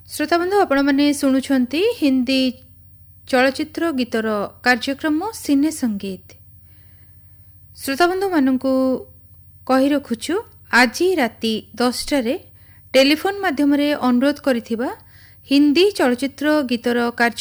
श्रोताबंधु आपण मैंने शुणुंट हिंदी चलचित्र गीतर कार्यक्रम सिने संगीत। श्रोताबंधु मानक कही रखुछु आज राति 10 टेलीफोन माध्यम अनुरोध करिथिबा हिंदी चलचित्र गीतर